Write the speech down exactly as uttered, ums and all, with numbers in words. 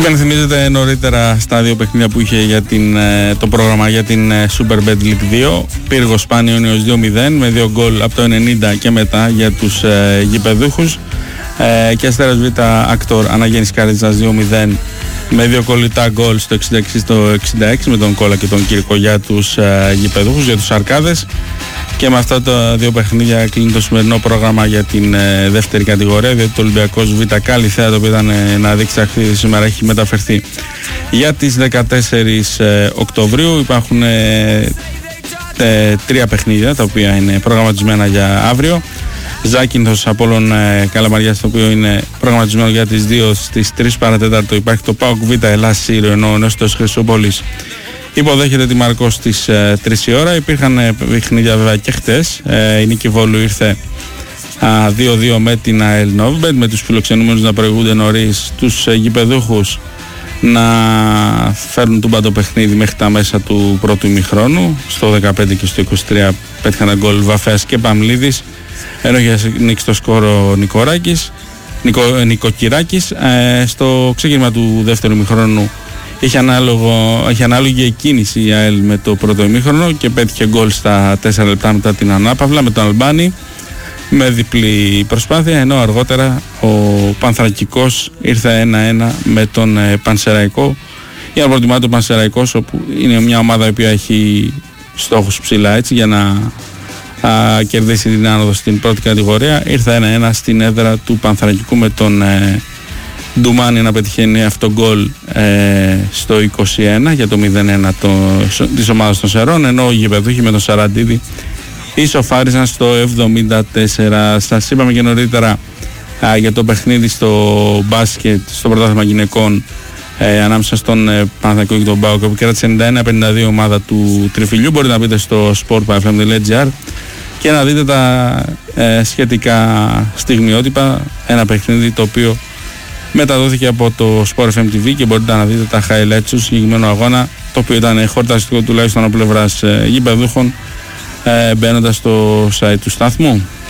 Υπενθυμίζεται νωρίτερα στα δύο παιχνίδια που είχε για την, το πρόγραμμα για την Super Bet League δύο. Πύργος Πανιόνιος δύο μηδέν με δύο γκολ από το ενενήντα και μετά για τους ε, γηπεδούχους. Ε, και Αστέρας Β Ακτόρ Αναγέννης Καριτζάς δύο μηδέν με δύο κολλητά γκολ στο εξήντα έξι στο εξήντα έξι με τον Κόλλα και τον Κύρκο για τους ε, γηπεδούχους, για τους Αρκάδες. Και με αυτά τα δύο παιχνίδια κλείνει το σημερινό πρόγραμμα για την ε, δεύτερη κατηγορία, διότι το Ολυμπιακός Β Καλυθέα, το οποίο ήταν ε, να δείξει ταξίδι σήμερα, έχει μεταφερθεί για τις δεκατέσσερις ε, Οκτωβρίου. Υπάρχουν ε, τε, τρία παιχνίδια τα οποία είναι προγραμματισμένα για αύριο. Ζάκυνθος Απόλλων ε, Καλαμαριάς, το οποίο είναι προγραμματισμένο για τις δύο στις τρεις παρατέταρτο. Υπάρχει το ΠΑΟΚ Β Ελλάς Σύριο, ενώ ο Νέστος Χρυσόπολης υποδέχεται τη Μαρκό στις ε, τρεις η ώρα. Υπήρχαν ε, παιχνίδια βέβαια και χτες. Ε, η Νίκη Βόλου ήρθε δύο δύο με την ΑΕΛ Νόβιμπετ, με τους φιλοξενούμενους να προηγούνται νωρίς, τους ε, γηπεδούχους να φέρνουν τούμπα το παιχνίδι μέχρι τα μέσα του πρώτου ημιχρόνου. Στο δεκαπέντε και στο είκοσι τρία πέτυχαν γκολ Βαφέας και Παμλίδης, ενώ είχε νίκη στο σκόρο Νικοράκης, Νικο, Νικοκυράκης. Ε, στο ξεκίνημα του δεύτερου ημιχρόνου είχε, ανάλογο, είχε ανάλογη εκκίνηση η ΑΕΛ με το πρώτο ημίχρονο και πέτυχε γκολ στα τέσσερα λεπτά μετά την ανάπαυλα με τον Αλμπάνη με διπλή προσπάθεια, ενώ αργότερα ο Πανθρακικός ήρθε ένα ένα με τον ε, Πανσεραϊκό. Για να προτιμάται το Πανσεραϊκός, όπου είναι μια ομάδα η οποία έχει στόχους ψηλά, έτσι, για να α, κερδίσει την άνοδο στην πρώτη κατηγορία. Ήρθε ένα ένα στην έδρα του Πανθρακικού με τον ε, Ντουμάνι να πετυχαίνει αυτό γκολ ε, στο είκοσι ένα για το μηδέν ένα το, της ομάδας των Σερών, ενώ οι γηπεδούχοι με τον Σαραντίδη ισοφάρισαν στο εβδομήντα τέσσερα. Σας είπαμε και νωρίτερα α, για το παιχνίδι στο μπάσκετ, στο πρωτάθλημα γυναικών ε, ανάμεσα στον ε, Παναθηναϊκό και τον ΠΑΟΚ, που κέρδισε ενενήντα ένα πενήντα δύο ομάδα του Τριφυλιού. Μπορείτε να μπείτε στο sport punkt f m punkt g r και να δείτε τα ε, σχετικά στιγμιότυπα. Ένα παιχνίδι το οποίο μεταδόθηκε από το Sport εφ εμ τι βι και μπορείτε να δείτε τα highlights του συγκεκριμένου αγώνα, το οποίο ήταν χορταστικό τουλάχιστον από πλευράς ε, γηπεδούχων, ε, μπαίνοντας στο site του σταθμού.